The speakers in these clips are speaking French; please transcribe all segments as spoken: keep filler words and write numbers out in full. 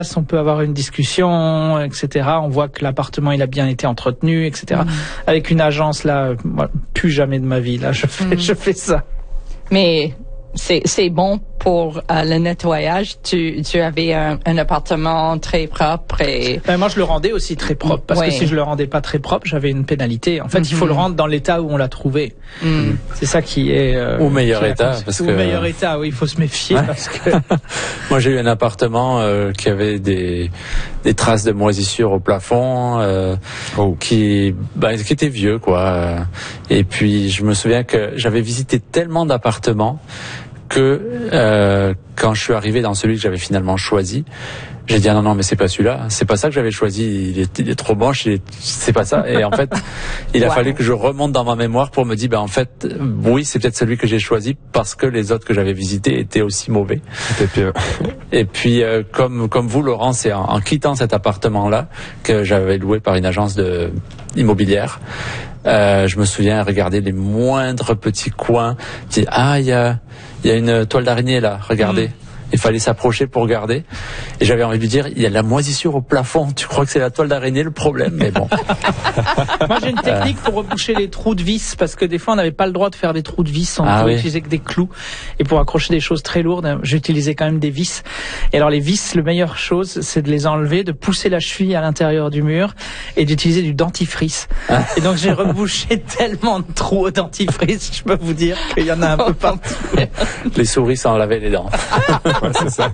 on peut avoir une discussion, et cetera. On voit que l'appartement il a bien été entretenu, et cetera. Mmh. Avec une agence là, moi, plus jamais de ma vie là, je fais, mmh. je fais ça. Mais c'est c'est bon pour euh, le nettoyage. Tu tu avais un, un appartement très propre et ben, moi je le rendais aussi très propre parce ouais. que si je le rendais pas très propre, j'avais une pénalité. En fait, mm-hmm. il faut le rendre dans l'état où on l'a trouvé. Mm. C'est ça qui est euh, au meilleur état parce au que meilleur état. Oui, il faut se méfier ouais. parce que moi j'ai eu un appartement euh, qui avait des des traces de moisissure au plafond euh, oh. qui ben, qui était vieux quoi. Et puis je me souviens que j'avais visité tellement d'appartements que euh, quand je suis arrivé dans celui que j'avais finalement choisi, j'ai dit ah non non mais c'est pas celui-là, c'est pas ça que j'avais choisi, il est, il est trop moche, il est, c'est pas ça. Et en fait, il a wow. fallu que je remonte dans ma mémoire pour me dire ben en fait oui c'est peut-être celui que j'ai choisi parce que les autres que j'avais visités étaient aussi mauvais. C'était pire. Et puis euh, comme comme vous Laurent, c'est en, en quittant cet appartement-là que j'avais loué par une agence de immobilière. Euh, je me souviens regarder les moindres petits coins, dire ah il y a il y a une toile d'araignée là, regardez. Mmh. Il fallait s'approcher pour regarder. Et j'avais envie de lui dire, il y a de la moisissure au plafond. Tu crois que c'est la toile d'araignée le problème? Mais bon. Moi, j'ai une technique pour reboucher les trous de vis, parce que des fois, on n'avait pas le droit de faire des trous de vis. On ah, pouvait oui. utiliser que des clous. Et pour accrocher des choses très lourdes, j'utilisais quand même des vis. Et alors, les vis, la meilleure chose, c'est de les enlever, de pousser la cheville à l'intérieur du mur et d'utiliser du dentifrice. Ah. Et donc, j'ai rebouché tellement de trous au dentifrice, je peux vous dire qu'il y en a un peu partout. Les souris s'en lavaient les dents. Ouais, c'est ça.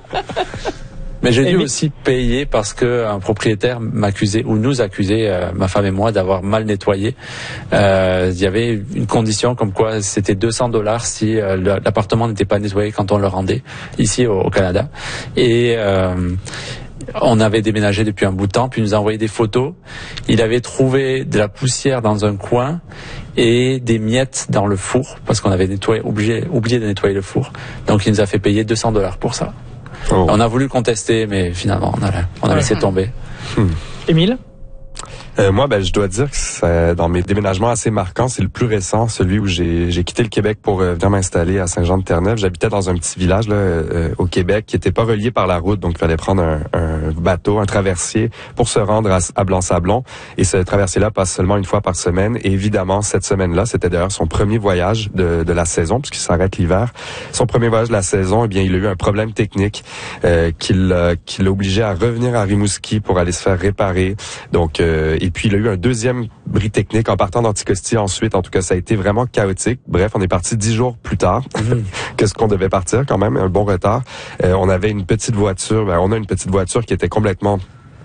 Mais j'ai dû aussi payer parce que un propriétaire m'accusait ou nous accusait, euh, ma femme et moi, d'avoir mal nettoyé. Euh, il y avait une condition comme quoi c'était deux cents dollars si euh, l'appartement n'était pas nettoyé quand on le rendait ici au, au Canada. Et euh, on avait déménagé depuis un bout de temps, puis il nous a envoyé des photos. Il avait trouvé de la poussière dans un coin et des miettes dans le four, parce qu'on avait nettoyé, oublié, oublié de nettoyer le four. Donc il nous a fait payer deux cents dollars pour ça. Oh. On a voulu contester, mais finalement on a, on a ouais. laissé tomber. Hmm. Émile? Euh, moi, ben, je dois dire que ça, dans mes déménagements assez marquants, c'est le plus récent, celui où j'ai, j'ai quitté le Québec pour euh, venir m'installer à Saint-Jean-de-Terre-Neuve. J'habitais dans un petit village là, euh, au Québec qui était pas relié par la route, donc il fallait prendre un, un bateau, un traversier pour se rendre à, à Blanc-Sablon. Et ce traversier-là passe seulement une fois par semaine. Et évidemment, cette semaine-là, c'était d'ailleurs son premier voyage de, de la saison, puisqu'il s'arrête l'hiver. Son premier voyage de la saison, eh bien, il a eu un problème technique euh, qui l'a, qui l'a obligé à revenir à Rimouski pour aller se faire réparer. Donc euh, Et puis, il a eu un deuxième bris technique en partant d'Anticosti ensuite. En tout cas, ça a été vraiment chaotique. Bref, on est parti dix jours plus tard mmh. que ce qu'on devait partir quand même, un bon retard. Euh, on avait une petite voiture, ben, on a une petite voiture qui était complètement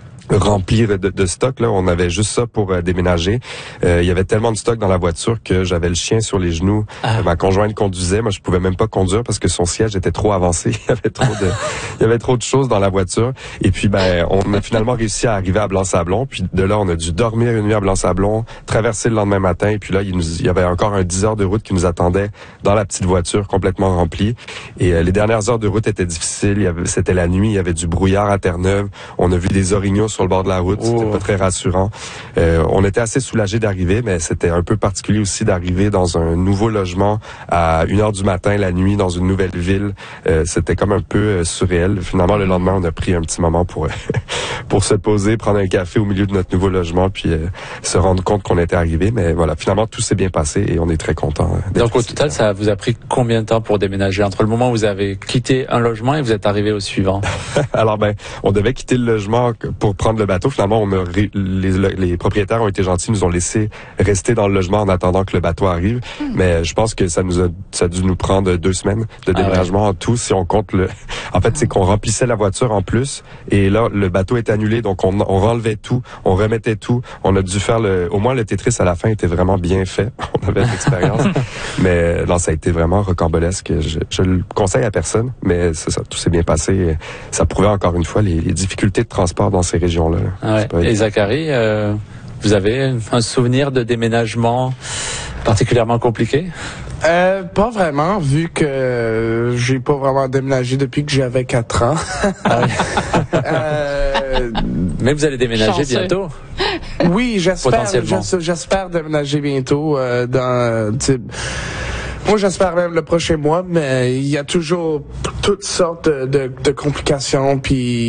rempli de, de stock là, on avait juste ça pour euh, déménager. Euh, il y avait tellement de stock dans la voiture que j'avais le chien sur les genoux. Ah. Euh, ma conjointe conduisait, moi je pouvais même pas conduire parce que son siège était trop avancé. Il y avait trop de, il y avait trop de choses dans la voiture. Et puis ben, on a finalement réussi à arriver à Blanc-Sablon. Puis de là, on a dû dormir une nuit à Blanc-Sablon, traverser le lendemain matin. Et puis là, il, nous, il y avait encore un dix heures de route qui nous attendait dans la petite voiture complètement remplie. Et euh, les dernières heures de route étaient difficiles. Il y avait, c'était la nuit, il y avait du brouillard à Terre-Neuve. On a vu des orignaux sur le bord de la route, c'était oh. pas très rassurant. Euh, on était assez soulagés d'arriver, mais c'était un peu particulier aussi d'arriver dans un nouveau logement à une heure du matin, la nuit, dans une nouvelle ville. Euh, c'était comme un peu euh, surréel. Finalement, le lendemain, on a pris un petit moment pour pour se poser, prendre un café au milieu de notre nouveau logement, puis euh, se rendre compte qu'on était arrivé. Mais voilà, finalement, tout s'est bien passé et on est très contents. Donc au total, ça vous a pris combien de temps pour déménager entre le moment où vous avez quitté un logement et vous êtes arrivé au suivant? Alors ben, on devait quitter le logement pour prendre le bateau. Finalement, on a ré, les, les propriétaires ont été gentils, nous ont laissé rester dans le logement en attendant que le bateau arrive. Mmh. Mais je pense que ça nous a, ça a dû nous prendre deux semaines de déménagement ah ouais. en tout, si on compte le. En fait, c'est qu'on remplissait la voiture en plus, et là, le bateau est annulé, donc on, on renlevait tout, on remettait tout. On a dû faire le, au moins le Tetris à la fin était vraiment bien fait. On avait de l'expérience, mais là, ça a été vraiment rocambolesque. Je, je le conseille à personne, mais c'est ça, tout s'est bien passé. Ça prouvait encore une fois les, les difficultés de transport dans ces régions-là. Ah ouais. Et Zachary, euh, vous avez un souvenir de déménagement particulièrement compliqué? Euh, pas vraiment, vu que euh, j'ai pas vraiment déménagé depuis que j'avais quatre ans. Ah oui. euh, Mais vous allez déménager chanceux. Bientôt? Oui, j'espère. J'espère déménager bientôt. Euh, dans, moi, j'espère même le prochain mois, mais il y a toujours toutes sortes de, de, de complications, puis